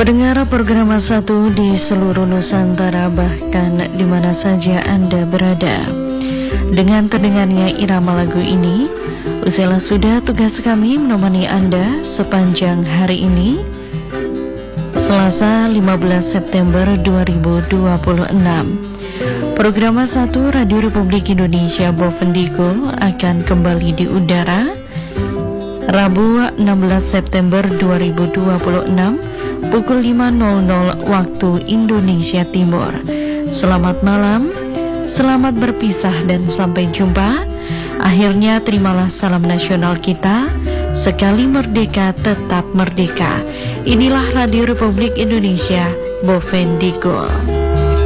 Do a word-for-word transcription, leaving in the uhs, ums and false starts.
Pendengar program satu di seluruh Nusantara, bahkan di mana saja Anda berada, dengan terdengarnya irama lagu ini, usailah sudah tugas kami menemani Anda sepanjang hari ini, Selasa lima belas September dua ribu dua puluh enam. Program satu Radio Republik Indonesia Bovendigul akan kembali di udara Rabu enam belas September dua ribu dua puluh enam pukul lima nol nol waktu Indonesia Timur. Selamat malam, selamat berpisah dan sampai jumpa. Akhirnya terimalah salam nasional kita, sekali merdeka tetap merdeka. Inilah Radio Republik Indonesia Bovendigul.